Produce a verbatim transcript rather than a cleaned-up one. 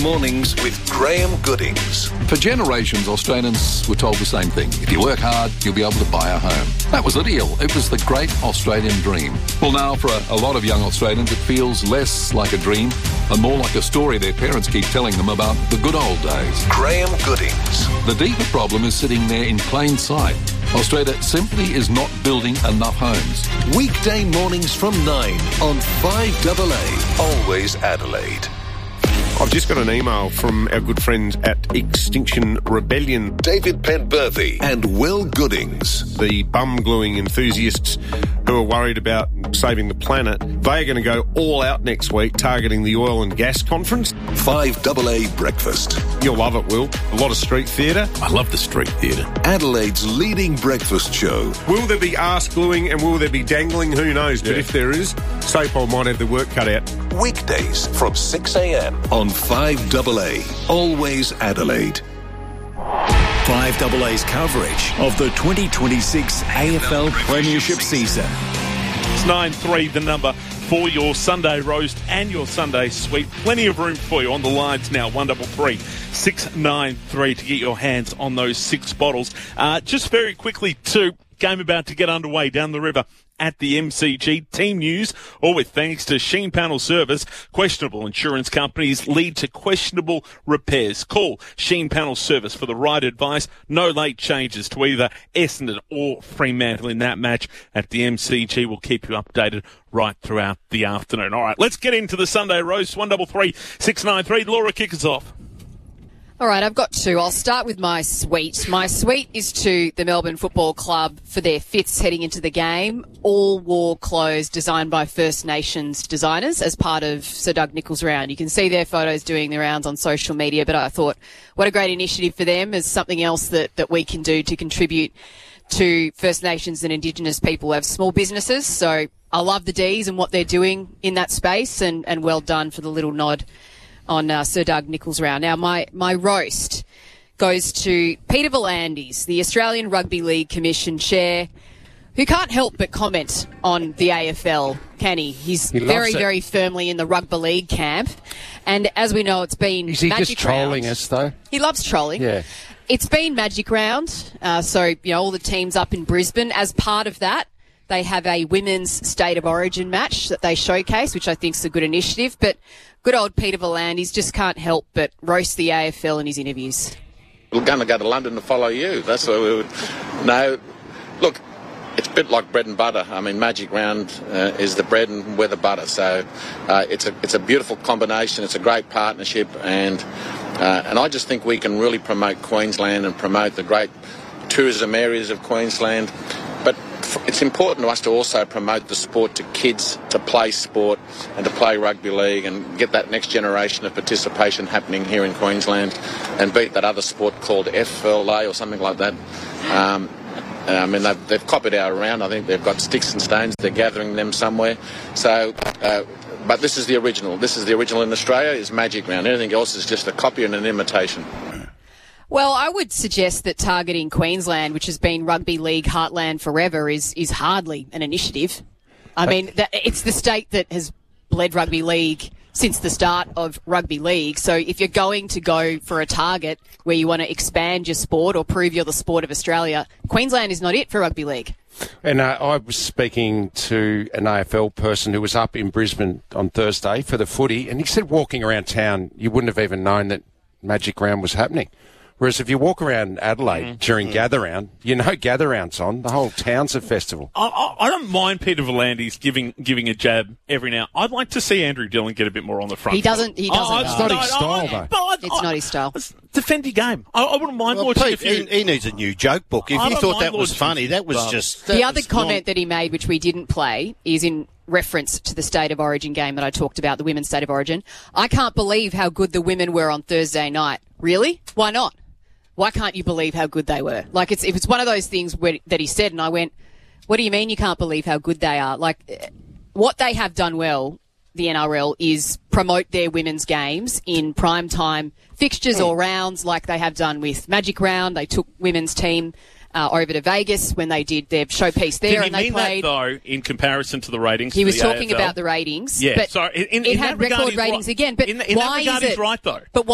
Mornings with Graham Goodings. For generations, Australians were told the same thing. If you work hard, you'll be able to buy a home. That was the deal. It was the great Australian dream. Well, now, for a, a lot of young Australians, it feels less like a dream and more like a story their parents keep telling them about the good old days. Graham Goodings. The deeper problem is sitting there in plain sight. Australia simply is not building enough homes. Weekday mornings from nine on five A A. Always Adelaide. I've just got an email from our good friends at Extinction Rebellion. David Penberthy and Will Goodings. The bum gluing enthusiasts who are worried about saving the planet. They're going to go all out next week targeting the oil and gas conference. five A A breakfast. You'll love it, Will. A lot of street theatre. I love the street theatre. Adelaide's leading breakfast show. Will there be arse gluing and will there be dangling? Who knows? But Yeah. if there is, Sapol might have the work cut out. Weekdays from six a m on five A A. Always Adelaide. five A A's coverage of the twenty twenty-six A F L Premiership season. It's nine three, the number for your Sunday roast and your Sunday sweet. Plenty of room for you on the lines now. one double three six nine three to get your hands on those six bottles. Uh, just very quickly, too, game about to get underway down the river at the M C G. Team news, all with thanks to Sheen Panel Service. Questionable insurance companies lead to questionable repairs. Call Sheen Panel Service for the right advice. No late changes to either Essendon or Fremantle in that match at the M C G. We'll keep you updated right throughout the afternoon. All right, let's get into the Sunday roast. one double three six nine three. Laura, kick us off. All right, I've got two. I'll start with my sweet. My sweet is to the Melbourne Football Club for their fifths heading into the game. All wore clothes designed by First Nations designers as part of Sir Doug Nicholls' round. You can see their photos doing the rounds on social media, but I thought what a great initiative for them as something else that, that we can do to contribute to First Nations and Indigenous people who have small businesses. So I love the D's and what they're doing in that space, and, and well done for the little nod on uh, Sir Doug Nicholls' round. Now, my, my roast goes to Peter V'landys, the Australian Rugby League Commission Chair, who can't help but comment on the A F L, can he? He's he very, it. very firmly in the Rugby League camp. And as we know, it's been Is he magic just trolling round. us, though? He loves trolling. Yeah. It's been Magic Round, uh, so, you know, all the teams up in Brisbane. As part of that, they have a women's State of Origin match that they showcase, which I think is a good initiative. But good old Peter V'landys just can't help but roast the A F L in his interviews. We're going to go to London to follow you. That's what we would... No, look, it's a bit like bread and butter. I mean, Magic Round uh, is the bread and we're the butter. So uh, it's a it's a beautiful combination. It's a great partnership. And, uh, and I just think we can really promote Queensland and promote the great tourism areas of Queensland. But it's important to us to also promote the sport to kids, to play sport and to play rugby league and get that next generation of participation happening here in Queensland and beat that other sport called F L A or something like that. Um, I mean, they've, they've copied our round. I think they've got sticks and stones. They're gathering them somewhere. So, uh, but this is the original. This is the original in Australia, is Magic Round. Anything else is just a copy and an imitation. Well, I would suggest that targeting Queensland, which has been rugby league heartland forever, is is hardly an initiative. I mean, that, it's the state that has bled rugby league since the start of rugby league. So if you're going to go for a target where you want to expand your sport or prove you're the sport of Australia, Queensland is not it for rugby league. And uh, I was speaking to an A F L person who was up in Brisbane on Thursday for the footy, and he said walking around town, you wouldn't have even known that Magic Round was happening. Whereas if you walk around Adelaide mm-hmm. during mm-hmm. Gather Round, you know Gather Round's on. The whole town's a festival. I, I, I don't mind Peter V'landys giving giving a jab every now. I'd like to see Andrew Dillon get a bit more on the front. He doesn't. He doesn't. Oh, it's not no, his no, style, no, though. But I, it's I, not his style. Defend your game. I, I wouldn't mind well, watching Pete, a few. he, he needs a new joke book. If I you don't thought mind that was watching funny, that was stuff. just... The That other was comment not... that he made, which we didn't play, is in reference to the State of Origin game that I talked about, the women's State of Origin. I can't believe how good the women were on Thursday night. Really? Why not? Why can't you believe how good they were? Like, it's, it was one of those things where, that he said, and I went, what do you mean you can't believe how good they are? Like, what they have done well, the N R L, is promote their women's games in prime time fixtures or rounds like they have done with Magic Round. They took women's team uh, over to Vegas when they did their showpiece there. Did he and they mean played, that, though, in comparison to the ratings? He was the talking A F L? about the ratings. Yeah, but sorry. In, in, it in had that regard, record he's ratings right. again. But in, in why that regard, is he's it, right, though. But